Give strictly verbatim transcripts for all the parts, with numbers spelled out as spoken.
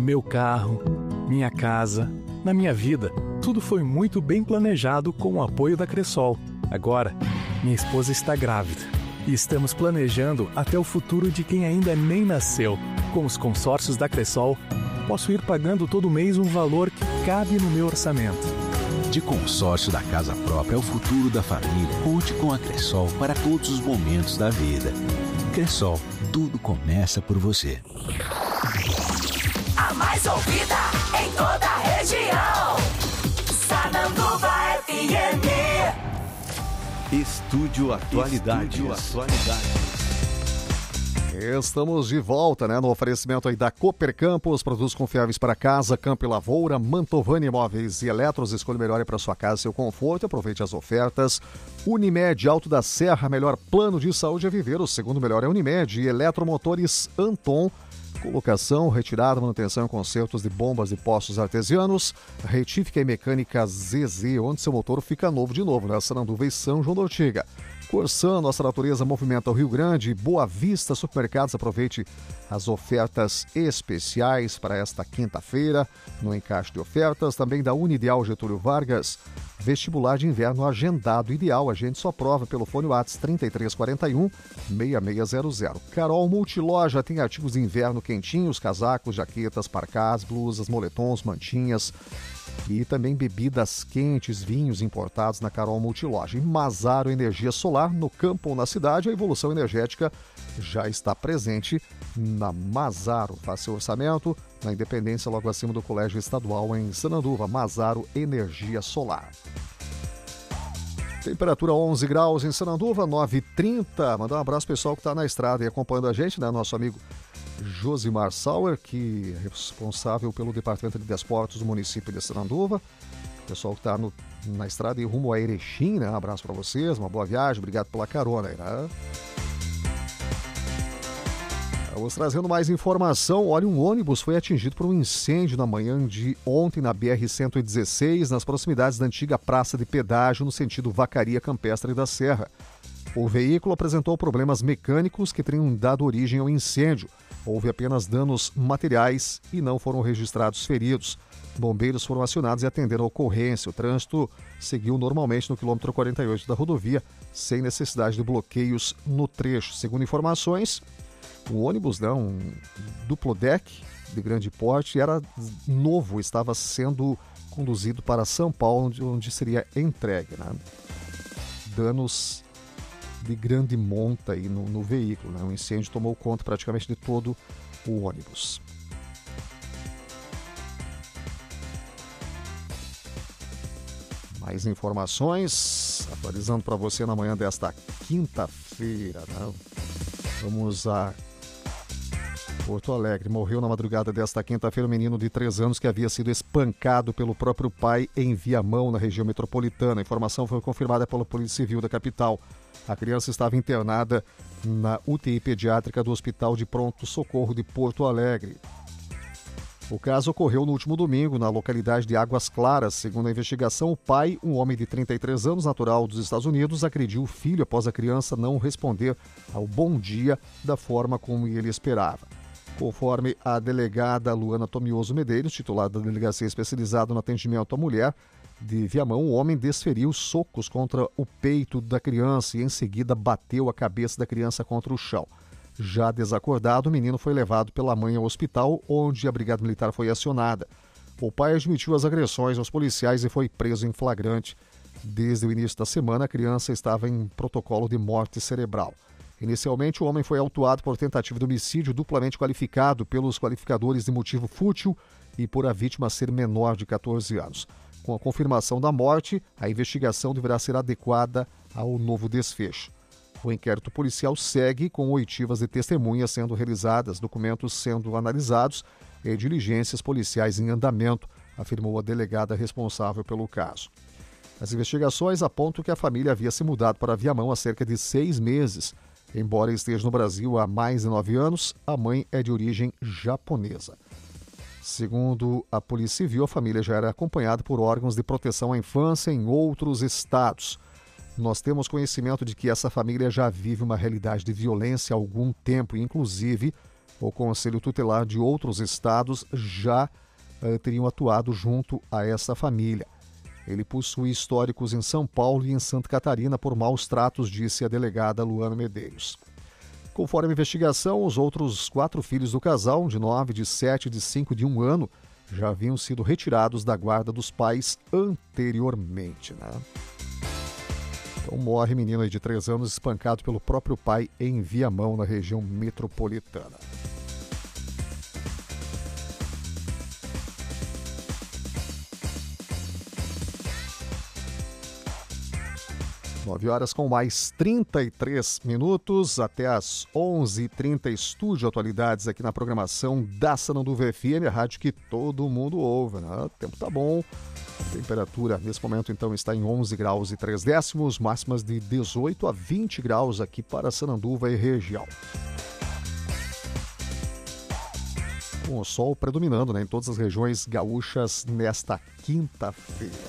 Meu carro, minha casa, na minha vida, tudo foi muito bem planejado com o apoio da Cressol. Agora, minha esposa está grávida e estamos planejando até o futuro de quem ainda nem nasceu. Com os consórcios da Cressol, posso ir pagando todo mês um valor que cabe no meu orçamento. De consórcio da casa própria é o futuro da família. Conte com a Cressol para todos os momentos da vida. Cressol, tudo começa por você. A mais ouvida em toda a região. Sananduva F M. Estúdio Atualidades. Estúdio Atualidades. Estamos de volta, né? No oferecimento aí da Cooper Campos, produtos confiáveis para casa, campo e lavoura, Mantovani Imóveis e Eletros, escolha melhor para sua casa e seu conforto, aproveite as ofertas. Unimed, Alto da Serra, melhor plano de saúde a viver, o segundo melhor é Unimed. E Eletromotores Anton, colocação, retirada, manutenção e consertos de bombas e postos artesianos. Retífica e mecânica Z Z, onde seu motor fica novo de novo, né? Sananduva e São João da Ortiga. Corsã, nossa natureza movimenta o Rio Grande. Boa Vista Supermercados, aproveite as ofertas especiais para esta quinta-feira no encaixe de ofertas. Também da Unideal Getúlio Vargas, vestibular de inverno agendado ideal. Agende sua prova pelo fone WhatsApp trinta e três quarenta e um, sessenta e seis zero zero. Carol Multiloja tem artigos de inverno quentinhos, casacos, jaquetas, parcás, blusas, moletons, mantinhas e também bebidas quentes, vinhos importados na Carol Multiloja. E Mazaro Energia Solar, no campo ou na cidade, a evolução energética já está presente na Mazaro. Faça seu orçamento na Independência, logo acima do Colégio Estadual em Sananduva. Mazaro Energia Solar. Temperatura onze graus em Sananduva, nove e trinta. Mandar um abraço pessoal que está na estrada e acompanhando a gente, né? Nosso amigo Josimar Sauer, que é responsável pelo Departamento de Desportos do município de Sananduva. Pessoal que está na estrada e rumo a Erechim, né? Um abraço para vocês, uma boa viagem, obrigado pela carona aí, né? Vamos trazendo mais informação. Olha, um ônibus foi atingido por um incêndio na manhã de ontem na B R cento e dezesseis, nas proximidades da antiga praça de pedágio, no sentido Vacaria Campestre da Serra. O veículo apresentou problemas mecânicos que teriam dado origem ao incêndio. Houve apenas danos materiais e não foram registrados feridos. Bombeiros foram acionados e atenderam a ocorrência. O trânsito seguiu normalmente no quilômetro quarenta e oito da rodovia, sem necessidade de bloqueios no trecho. Segundo informações, o ônibus, né, um duplo deck de grande porte, era novo, estava sendo conduzido para São Paulo, onde seria entregue, né? Danos de grande monta aí no, no veículo, né? O incêndio tomou conta praticamente de todo o ônibus. Mais informações, atualizando para você na manhã desta quinta-feira, né? Vamos a Porto Alegre. Morreu na madrugada desta quinta-feira um menino de três anos que havia sido espancado pelo próprio pai em Viamão, na região metropolitana. A informação foi confirmada pela Polícia Civil da capital. A criança estava internada na U T I pediátrica do Hospital de Pronto Socorro de Porto Alegre. O caso ocorreu no último domingo, na localidade de Águas Claras. Segundo a investigação, o pai, um homem de trinta e três anos, natural dos Estados Unidos, agrediu o filho após a criança não responder ao bom dia da forma como ele esperava. Conforme a delegada Luana Tomioso Medeiros, titular da Delegacia Especializada no Atendimento à Mulher de Viamão, o homem desferiu socos contra o peito da criança e em seguida bateu a cabeça da criança contra o chão. Já desacordado, o menino foi levado pela mãe ao hospital, onde a Brigada Militar foi acionada. O pai admitiu as agressões aos policiais e foi preso em flagrante. Desde o início da semana, a criança estava em protocolo de morte cerebral. Inicialmente, o homem foi autuado por tentativa de homicídio duplamente qualificado pelos qualificadores de motivo fútil e por a vítima ser menor de catorze anos. Com a confirmação da morte, a investigação deverá ser adequada ao novo desfecho. O inquérito policial segue com oitivas de testemunhas sendo realizadas, documentos sendo analisados e diligências policiais em andamento, afirmou a delegada responsável pelo caso. As investigações apontam que a família havia se mudado para Viamão há cerca de seis meses. Embora esteja no Brasil há mais de nove anos, a mãe é de origem japonesa. Segundo a Polícia Civil, a família já era acompanhada por órgãos de proteção à infância em outros estados. Nós temos conhecimento de que essa família já vive uma realidade de violência há algum tempo e, inclusive, o Conselho Tutelar de outros estados já eh, teriam atuado junto a essa família. Ele possui históricos em São Paulo e em Santa Catarina por maus tratos, disse a delegada Luana Medeiros. Conforme a investigação, os outros quatro filhos do casal, de nove, de sete, de cinco e de um ano, já haviam sido retirados da guarda dos pais anteriormente, né? Então morre menino de três anos espancado pelo próprio pai em Viamão, na região metropolitana. nove horas com mais trinta e três minutos, até às onze e trinta, Estúdio Atualidades aqui na programação da Sananduva F M, a rádio que todo mundo ouve, né? O tempo tá bom, a temperatura nesse momento então está em onze graus e três décimos, máximas de dezoito a vinte graus aqui para Sananduva e região. Com o sol predominando, né, em todas as regiões gaúchas nesta quinta-feira.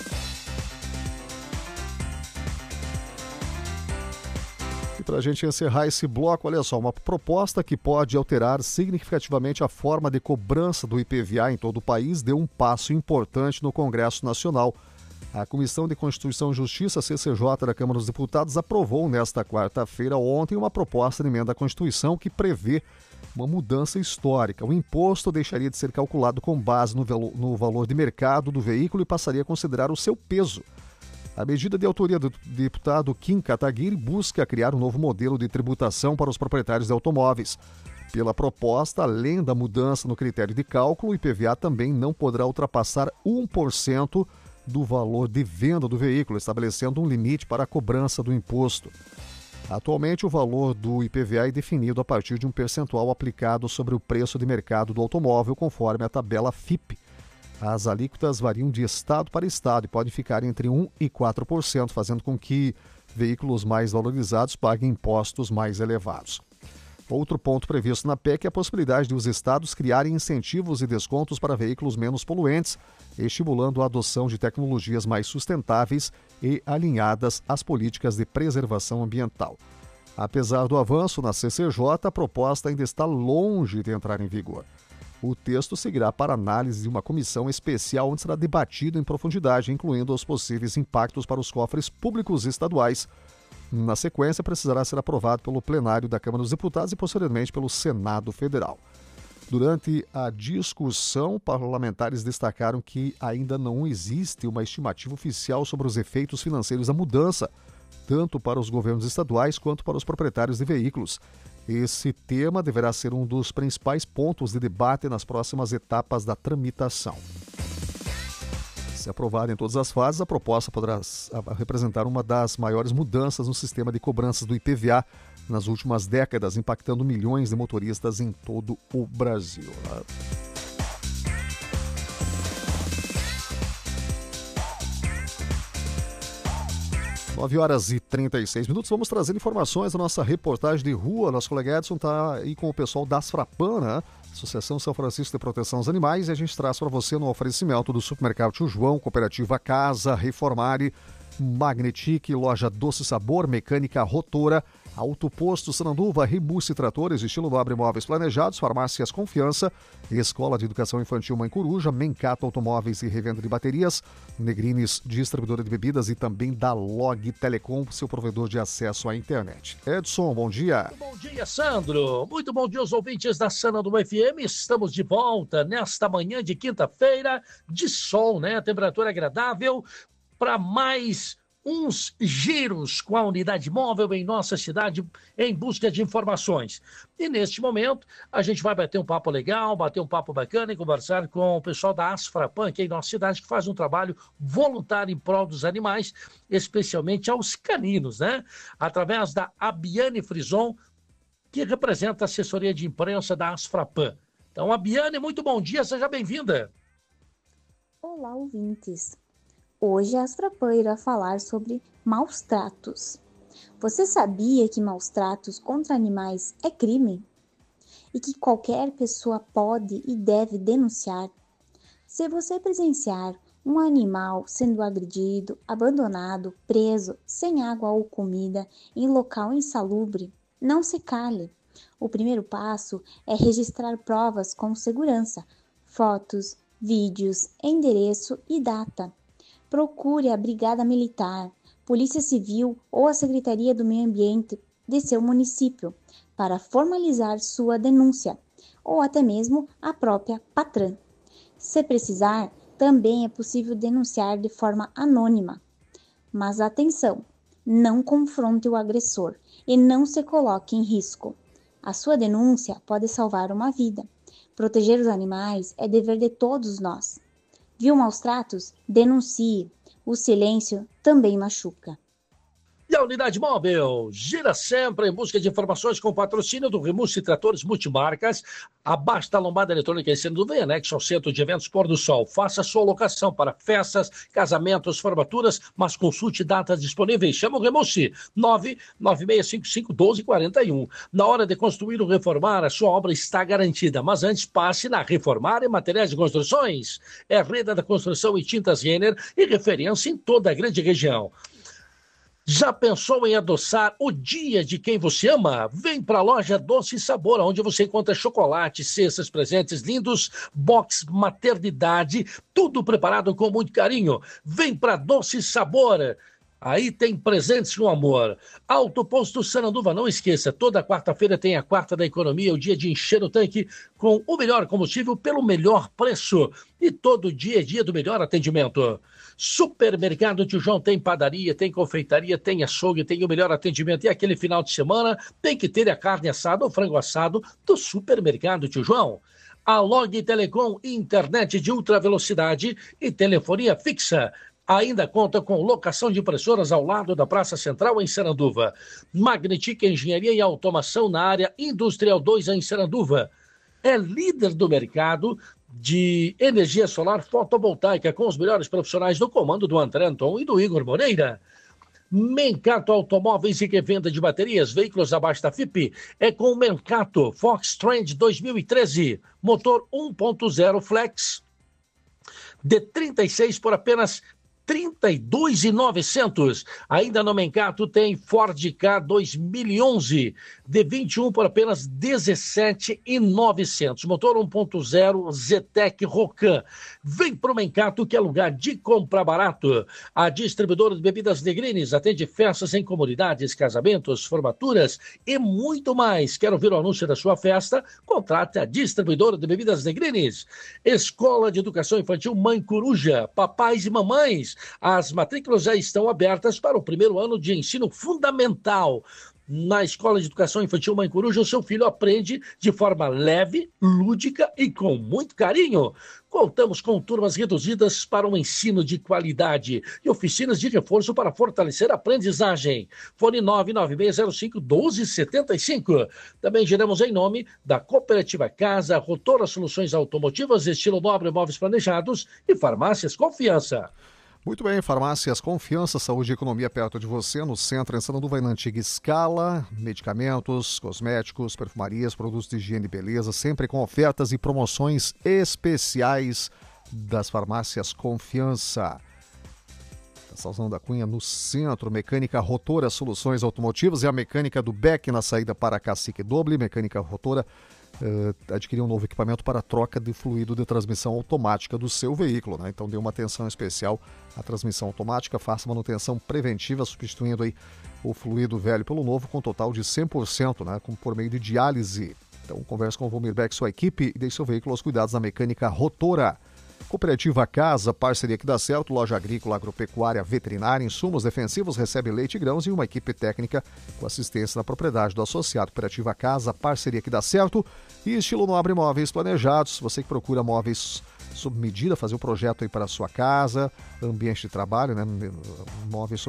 Para a gente encerrar esse bloco, olha só, uma proposta que pode alterar significativamente a forma de cobrança do I P V A em todo o país deu um passo importante no Congresso Nacional. A Comissão de Constituição e Justiça, C C J, da Câmara dos Deputados, aprovou nesta quarta-feira, ontem, uma proposta de emenda à Constituição que prevê uma mudança histórica. O imposto deixaria de ser calculado com base no, velo, no valor de mercado do veículo e passaria a considerar o seu peso. A medida de autoria do deputado Kim Kataguiri busca criar um novo modelo de tributação para os proprietários de automóveis. Pela proposta, além da mudança no critério de cálculo, o I P V A também não poderá ultrapassar um por cento do valor de venda do veículo, estabelecendo um limite para a cobrança do imposto. Atualmente, o valor do I P V A é definido a partir de um percentual aplicado sobre o preço de mercado do automóvel, conforme a tabela F I P. As alíquotas variam de estado para estado e podem ficar entre um e quatro por cento, fazendo com que veículos mais valorizados paguem impostos mais elevados. Outro ponto previsto na P E C é a possibilidade de os estados criarem incentivos e descontos para veículos menos poluentes, estimulando a adoção de tecnologias mais sustentáveis e alinhadas às políticas de preservação ambiental. Apesar do avanço na C C J, a proposta ainda está longe de entrar em vigor. O texto seguirá para análise de uma comissão especial onde será debatido em profundidade, incluindo os possíveis impactos para os cofres públicos estaduais. Na sequência, precisará ser aprovado pelo plenário da Câmara dos Deputados e, posteriormente, pelo Senado Federal. Durante a discussão, parlamentares destacaram que ainda não existe uma estimativa oficial sobre os efeitos financeiros da mudança, tanto para os governos estaduais quanto para os proprietários de veículos. Esse tema deverá ser um dos principais pontos de debate nas próximas etapas da tramitação. Se aprovada em todas as fases, a proposta poderá representar uma das maiores mudanças no sistema de cobranças do I P V A nas últimas décadas, impactando milhões de motoristas em todo o Brasil. nove horas e trinta e seis minutos, vamos trazer informações da nossa reportagem de rua. Nosso colega Edson está aí com o pessoal da Asfrapan, né? Associação São Francisco de Proteção aos Animais, e a gente traz para você no oferecimento do Supermercado Tio João, Cooperativa Casa, Reformare, Magnetic, Loja Doce Sabor, Mecânica Rotora, Autoposto Sananduva, Rebus e Tratores, Estilo Nobre Móveis Planejados, Farmácias Confiança, Escola de Educação Infantil Mãe Coruja, Mencato Automóveis e Revenda de Baterias, Negrines Distribuidora de Bebidas e também da Log Telecom, seu provedor de acesso à internet. Edson, bom dia. Muito bom dia, Sandro. Muito bom dia aos ouvintes da Sananduva F M. Estamos de volta nesta manhã de quinta-feira, de sol, né? Temperatura agradável para mais uns giros com a unidade móvel em nossa cidade em busca de informações. E neste momento a gente vai bater um papo legal, bater um papo bacana e conversar com o pessoal da Asfrapan, que é em nossa cidade, que faz um trabalho voluntário em prol dos animais, especialmente aos caninos, né? Através da Abiane Frison, que representa a assessoria de imprensa da Asfrapan. Então, Abiane, muito bom dia, seja bem-vinda. Olá, ouvintes. Hoje a Asfrapan irá falar sobre maus tratos. Você sabia que maus tratos contra animais é crime? E que qualquer pessoa pode e deve denunciar? Se você presenciar um animal sendo agredido, abandonado, preso, sem água ou comida, em local insalubre, não se cale. O primeiro passo é registrar provas com segurança, fotos, vídeos, endereço e data. Procure a Brigada Militar, Polícia Civil ou a Secretaria do Meio Ambiente de seu município para formalizar sua denúncia, ou até mesmo a própria Patran. Se precisar, também é possível denunciar de forma anônima. Mas atenção, não confronte o agressor e não se coloque em risco. A sua denúncia pode salvar uma vida. Proteger os animais é dever de todos nós. Viu maus tratos? Denuncie. O silêncio também machuca. E a Unidade Móvel gira sempre em busca de informações com patrocínio do Remus e Tratores Multimarcas. Abaixo da lombada eletrônica em Sananduva, anexo ao Centro de Eventos Pôr do Sol. Faça sua locação para festas, casamentos, formaturas, mas consulte datas disponíveis. Chama o Remus, nove nove seis cinco cinco um dois quatro um. Na hora de construir ou reformar, a sua obra está garantida. Mas antes, passe na Reformar e Materiais de Construções. É Reda da Construção e Tintas Renner e referência em toda a grande região. Já pensou em adoçar o dia de quem você ama? Vem para a loja Doce Sabor, onde você encontra chocolate, cestas, presentes lindos, box maternidade, tudo preparado com muito carinho. Vem para Doce Sabor. Aí tem presentes com amor. Alto Posto Sananduva, não esqueça, toda quarta-feira tem a Quarta da Economia, o dia de encher o tanque com o melhor combustível pelo melhor preço. E todo dia é dia do melhor atendimento. Supermercado Tio João tem padaria, tem confeitaria, tem açougue, tem o melhor atendimento. E aquele final de semana tem que ter a carne assada ou frango assado do Supermercado Tio João. A Log Telecom, internet de ultra velocidade e telefonia fixa. Ainda conta com locação de impressoras ao lado da Praça Central em Sananduva. Magnetic Engenharia e Automação na área Industrial dois em Sananduva. É líder do mercado de energia solar fotovoltaica com os melhores profissionais do comando do André Anton e do Igor Moreira. Mencato Automóveis e Revenda de Baterias, veículos abaixo da F I P, é com o Mencato Fox Trend dois mil e treze, motor um ponto zero flex, de trinta e seis por apenas trinta e dois mil e novecentos. Ainda no Mencato tem Ford Ka dois mil e onze, de vinte e um por apenas dezessete mil e novecentos. Motor um ponto zero Zetec Rocan. Vem pro Mencato, que é lugar de comprar barato. A distribuidora de bebidas Negrines atende festas em comunidades, casamentos, formaturas e muito mais. Quer ouvir o anúncio da sua festa? Contrate a distribuidora de bebidas Negrines. Escola de Educação Infantil Mãe Coruja. Papais e mamães, as matrículas já estão abertas para o primeiro ano de ensino fundamental. Na Escola de Educação Infantil Mãe Coruja, o seu filho aprende de forma leve, lúdica e com muito carinho. Contamos com turmas reduzidas para um ensino de qualidade e oficinas de reforço para fortalecer a aprendizagem. Fone nove nove seis zero cinco um dois sete cinco. Também giramos em nome da Cooperativa Casa, Rotora Soluções Automotivas, Estilo Nobre Móveis Planejados e Farmácias Confiança. Muito bem, Farmácias Confiança, Saúde e Economia perto de você, no centro, em Sananduva, na antiga escala, medicamentos, cosméticos, perfumarias, produtos de higiene e beleza, sempre com ofertas e promoções especiais das Farmácias Confiança. Salzão da Cunha, no centro, Mecânica Rotora Soluções Automotivas e a mecânica do Beck na saída para Cacique Doble. Mecânica Rotora Uh, adquirir um novo equipamento para troca de fluido de transmissão automática do seu veículo, né? Então dê uma atenção especial à transmissão automática, faça manutenção preventiva, substituindo aí o fluido velho pelo novo com total de cem por cento, né? Com, por meio de diálise. Então converse com o Vomir Beck, sua equipe, e deixe seu veículo aos cuidados da Mecânica Rotora. Cooperativa Casa, parceria que dá certo, loja agrícola, agropecuária, veterinária, insumos defensivos, recebe leite e grãos e uma equipe técnica com assistência na propriedade do associado. Cooperativa Casa, parceria que dá certo e Estilo Nobre Móveis Planejados. Você que procura móveis sob medida, fazer o um projeto aí para a sua casa, ambiente de trabalho, né? Móveis